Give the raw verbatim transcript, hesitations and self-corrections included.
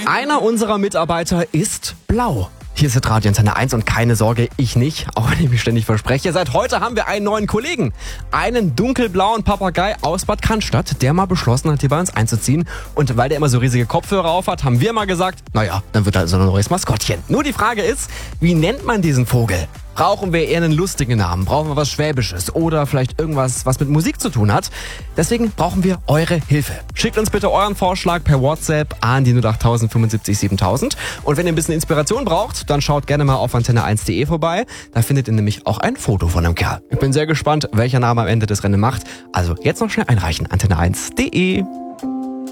Einer unserer Mitarbeiter ist blau. Hier ist Radio Antenne eins und keine Sorge, ich nicht, auch wenn ich mich ständig verspreche. Seit heute haben wir einen neuen Kollegen. Einen dunkelblauen Papagei aus Bad Cannstatt, der mal beschlossen hat, hier bei uns einzuziehen. Und weil der immer so riesige Kopfhörer auf hat, haben wir mal gesagt, naja, dann wird er also ein neues Maskottchen. Nur die Frage ist, wie nennt man diesen Vogel? Brauchen wir eher einen lustigen Namen? Brauchen wir was Schwäbisches? Oder vielleicht irgendwas, was mit Musik zu tun hat? Deswegen brauchen wir eure Hilfe. Schickt uns bitte euren Vorschlag per WhatsApp an die null acht null null fünfundsiebzig siebentausend. Und wenn ihr ein bisschen Inspiration braucht, dann schaut gerne mal auf antenne eins punkt de vorbei. Da findet ihr nämlich auch ein Foto von einem Kerl. Ich bin sehr gespannt, welcher Name am Ende das Rennen macht. Also jetzt noch schnell einreichen, antenne eins punkt de.